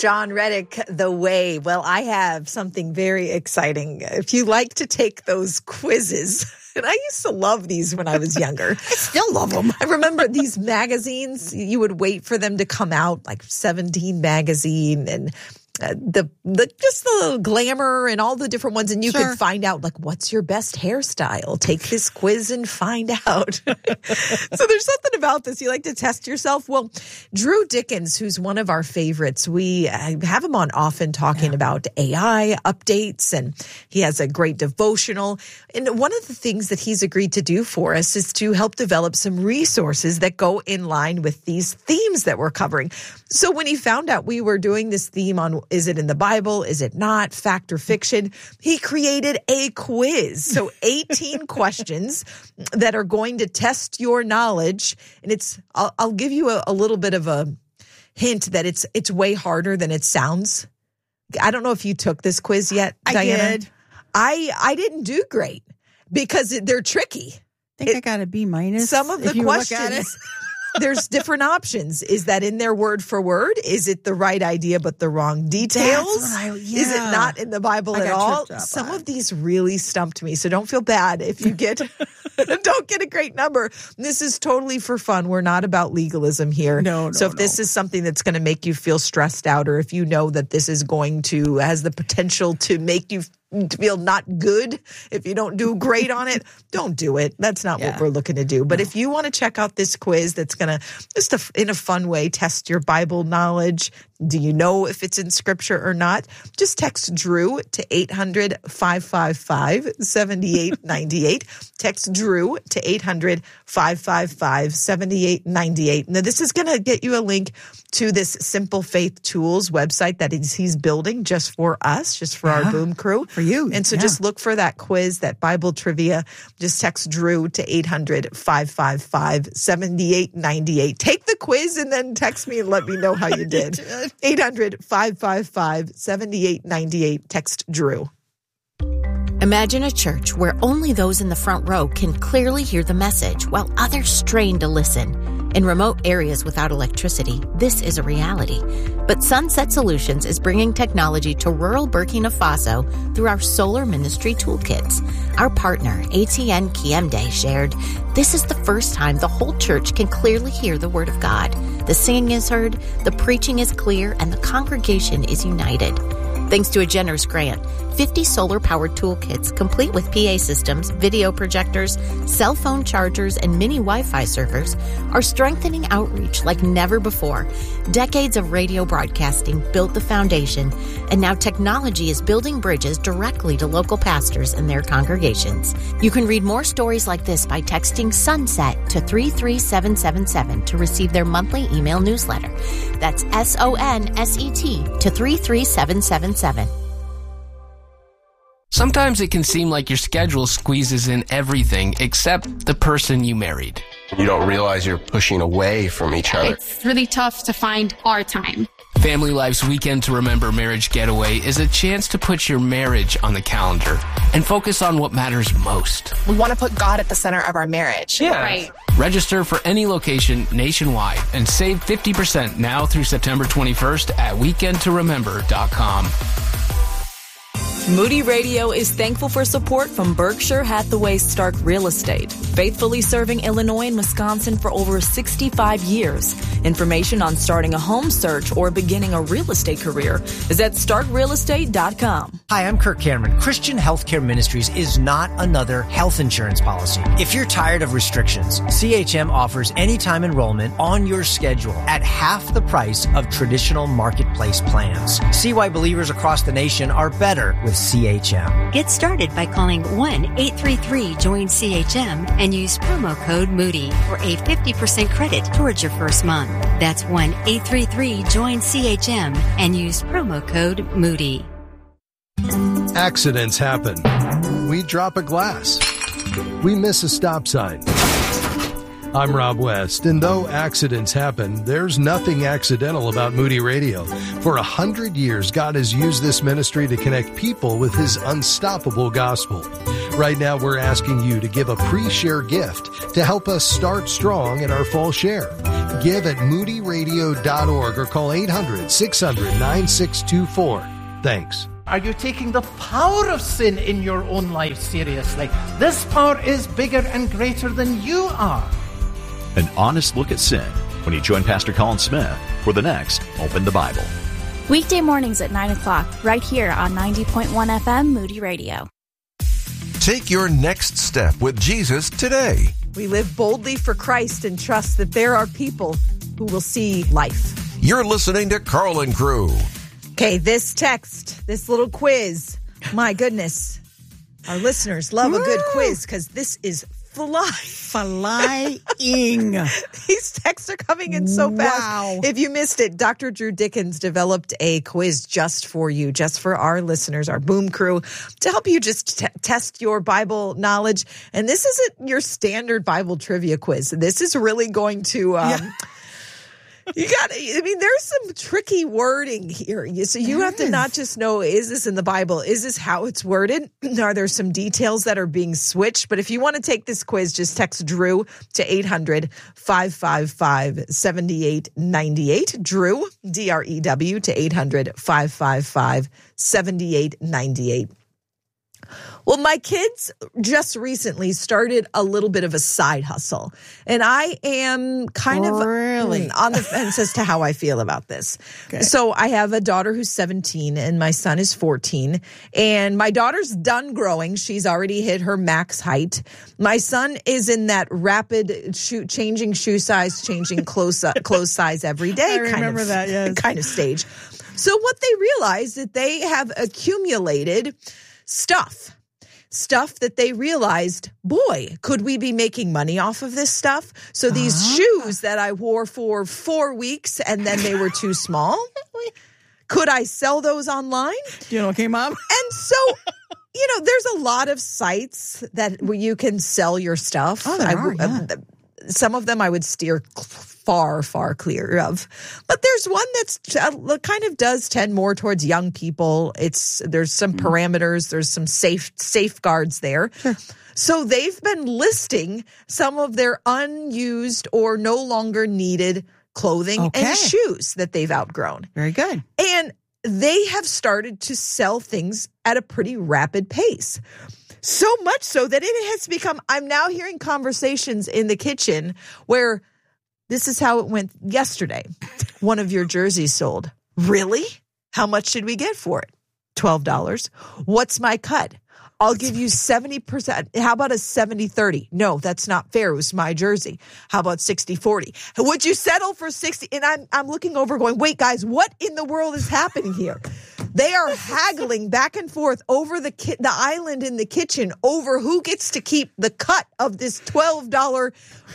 John Reddick, The Way. Well, I have something very exciting. If you like to take those quizzes, and I used to love these when I was younger. I still love them. I remember these magazines, you would wait for them to come out, like 17 magazine and the little glamour and all the different ones, and you could find out like what's your best hairstyle. Take this quiz and find out. So there's something about this. You like to test yourself. Well, Drew Dickens, who's one of our favorites, we have him on often talking about AI updates, and he has a great devotional. And one of the things that he's agreed to do for us is to help develop some resources that go in line with these themes that we're covering. So when he found out we were doing this theme on is it in the Bible? Is it not? Fact or fiction? He created a quiz. So 18 questions that are going to test your knowledge. And I'll give you a little bit of a hint that it's way harder than it sounds. I don't know if you took this quiz yet, Diana. I did. I didn't do great because they're tricky. I think I got a B-. Some of the questions, there's different options. Is that in there word for word? Is it the right idea but the wrong details? Is it not in the Bible at all? Some of these really stumped me, so don't feel bad if you don't get a great number. This is totally for fun. We're not about legalism here. So if this is something that's going to make you feel stressed out, or if you know that this is has the potential to make you feel not good if you don't do great on it, don't do it. That's not what we're looking to do. But if you want to check out this quiz that's going to, just in a fun way, test your Bible knowledge, do you know if it's in Scripture or not? Just text Drew to 800-555-7898. Text Drew to 800-555-7898. Now, this is going to get you a link to this Simple Faith Tools website that he's building just for us, just for our Boom crew. For you. And so just look for that quiz, that Bible trivia. Just text Drew to 800-555-7898. Take the quiz and then text me and let me know how you did. 800-555-7898. Text Drew. Imagine a church where only those in the front row can clearly hear the message while others strain to listen. In remote areas without electricity, this is a reality. But Sunset Solutions is bringing technology to rural Burkina Faso through our Solar Ministry Toolkits. Our partner, ATN Kiemde, shared, "This is the first time the whole church can clearly hear the Word of God. The singing is heard, the preaching is clear, and the congregation is united." Thanks to a generous grant, 50 solar-powered toolkits complete with PA systems, video projectors, cell phone chargers, and mini Wi-Fi servers are strengthening outreach like never before. Decades of radio broadcasting built the foundation, and now technology is building bridges directly to local pastors and their congregations. You can read more stories like this by texting SUNSET to 33777 to receive their monthly email newsletter. That's SONSET to 33777. Sometimes it can seem like your schedule squeezes in everything except the person you married. You don't realize you're pushing away from each other. It's really tough to find our time. Family Life's Weekend to Remember Marriage Getaway is a chance to put your marriage on the calendar and focus on what matters most. We want to put God at the center of our marriage. Yeah. Right. Register for any location nationwide and save 50% now through September 21st at weekendtoremember.com. Moody Radio is thankful for support from Berkshire Hathaway Stark Real Estate, faithfully serving Illinois and Wisconsin for over 65 years. Information on starting a home search or beginning a real estate career is at starkrealestate.com. Hi, I'm Kirk Cameron. Christian Healthcare Ministries is not another health insurance policy. If you're tired of restrictions, CHM offers anytime enrollment on your schedule at half the price of traditional marketplace plans. See why believers across the nation are better with CHM. Get started by calling 1-833-JOIN-CHM and use promo code Moody for a 50% credit towards your first month. That's 1-833-JOIN-CHM and use promo code Moody. Accidents happen. We drop a glass. We miss a stop sign. I'm Rob West, and though accidents happen, there's nothing accidental about Moody Radio. For 100 years, God has used this ministry to connect people with His unstoppable gospel. Right now, we're asking you to give a pre-share gift to help us start strong in our fall share. Give at moodyradio.org or call 800-600-9624. Thanks. Are you taking the power of sin in your own life seriously? This power is bigger and greater than you are. An honest look at sin when you join Pastor Colin Smith for the next Open the Bible. Weekday mornings at 9 o'clock, right here on 90.1 FM Moody Radio. Take your next step with Jesus today. We live boldly for Christ and trust that there are people who will see life. You're listening to Carlin Crew. Okay, this text, this little quiz, my goodness. Our listeners love a good quiz because this is flying. These texts are coming in so fast. Wow. If you missed it, Dr. Drew Dickens developed a quiz just for you, just for our listeners, our Boom Crew, to help you just test your Bible knowledge. And this isn't your standard Bible trivia quiz. This is really going to... there's some tricky wording here. So you have to not just know, is this in the Bible? Is this how it's worded? Are there some details that are being switched? But if you want to take this quiz, just text Drew to 800-555-7898. Drew, D-R-E-W, to 800-555-7898. Well, my kids just recently started a little bit of a side hustle, and I am kind of on the fence as to how I feel about this. Okay. So I have a daughter who's 17 and my son is 14, and my daughter's done growing. She's already hit her max height. My son is in that rapid changing shoe size, changing clothes size every day. I remember that, yes. Kind of stage. So what they realized that they have accumulated stuff that they realized, boy, could we be making money off of this stuff? So these shoes that I wore for 4 weeks and then they were too small, could I sell those online? Do you know what came up? And so, there's a lot of sites where you can sell your stuff. Oh, there are, yeah. Some of them I would steer far, far clear of. But there's one that's kind of does tend more towards young people. There's some parameters. There's some safeguards there. Sure. So they've been listing some of their unused or no longer needed clothing and shoes that they've outgrown. Very good. And they have started to sell things at a pretty rapid pace. So much so that it has become, I'm now hearing conversations in the kitchen where this is how it went yesterday. One of your jerseys sold. Really? How much did we get for it? $12. What's my cut? I'll give you 70%. How about a 70-30? No, that's not fair. It was my jersey. How about 60-40? Would you settle for 60? And I'm looking over going, wait, guys, what in the world is happening here? They are haggling back and forth over the island in the kitchen over who gets to keep the cut of this $12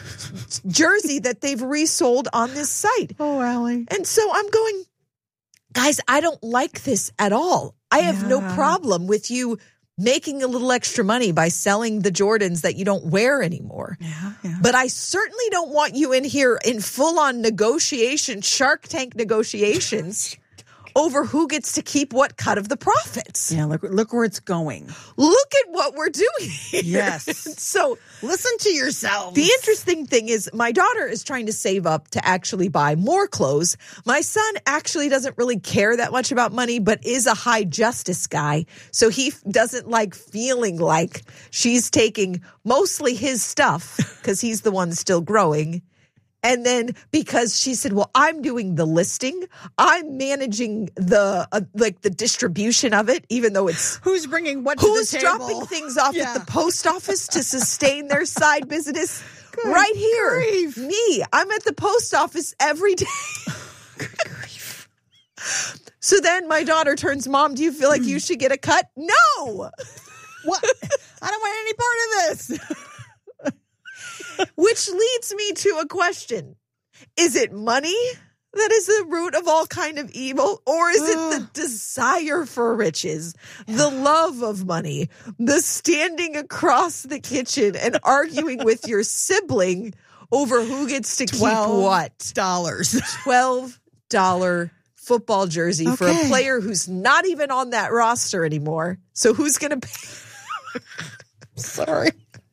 jersey that they've resold on this site. Oh, Allie. And so I'm going, guys, I don't like this at all. I have no problem with you making a little extra money by selling the Jordans that you don't wear anymore. Yeah. But I certainly don't want you in here in full-on negotiation, Shark Tank negotiations over who gets to keep what cut of the profits. Yeah, look where it's going. Look at what we're doing here. Yes. So listen to yourself. The interesting thing is my daughter is trying to save up to actually buy more clothes. My son actually doesn't really care that much about money, but is a high justice guy. So he doesn't like feeling like she's taking mostly his stuff because he's the one still growing. And then because she said, well, I'm doing the listing, I'm managing the the distribution of it, even though it's who's bringing what to the table. Who's dropping things off at the post office to sustain their side business. Good right here. grief. Me. I'm at the post office every day. Good grief. So then my daughter turns, Mom, do you feel like you should get a cut? No. What? I don't want any part of this. Which leads me to a question. Is it money that is the root of all kind of evil? Or is it the desire for riches, the love of money, the standing across the kitchen and arguing with your sibling over who gets to keep what? $12 football jersey for a player who's not even on that roster anymore. So who's going to pay? Sorry.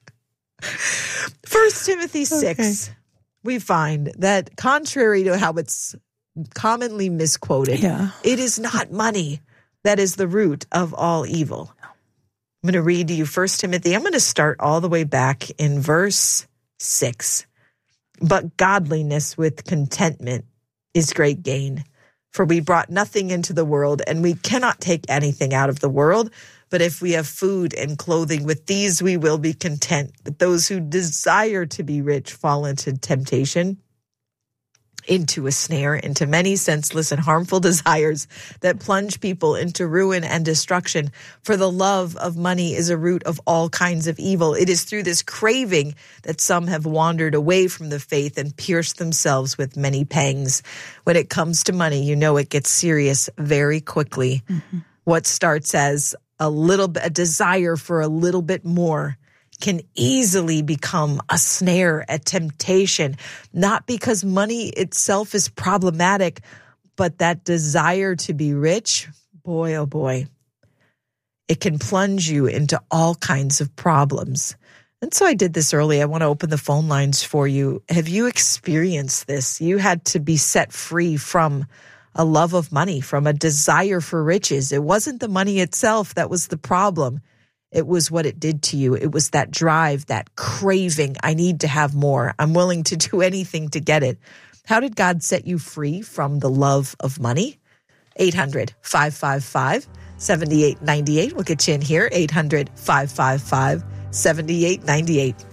1 Timothy 6, we find that contrary to how it's commonly misquoted, it is not money that is the root of all evil. I'm going to read to you 1 Timothy. I'm going to start all the way back in verse 6. But godliness with contentment is great gain. For we brought nothing into the world, and we cannot take anything out of the world. But if we have food and clothing, with these we will be content. But those who desire to be rich fall into temptation, into a snare, into many senseless and harmful desires that plunge people into ruin and destruction. For the love of money is a root of all kinds of evil. It is through this craving that some have wandered away from the faith and pierced themselves with many pangs. When it comes to money, you know it gets serious very quickly. Mm-hmm. What starts as a desire for a little bit more can easily become a snare, a temptation, not because money itself is problematic, but that desire to be rich, boy, oh boy, it can plunge you into all kinds of problems. And so I did this early. I want to open the phone lines for you. Have you experienced this? You had to be set free from a love of money, from a desire for riches. It wasn't the money itself that was the problem. It was what it did to you. It was that drive, that craving. I need to have more. I'm willing to do anything to get it. How did God set you free from the love of money? 800-555-7898. We'll get you in here. 800-555-7898.